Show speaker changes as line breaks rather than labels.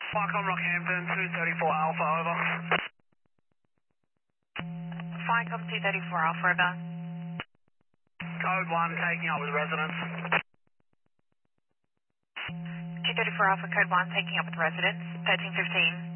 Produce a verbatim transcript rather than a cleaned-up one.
Falcon Rockhampton, two thirty-four Alpha, over.
Falcon two thirty-four Alpha, over.
Code one, taking up with residents.
two thirty-four Alpha, code one, taking up with residents, thirteen fifteen.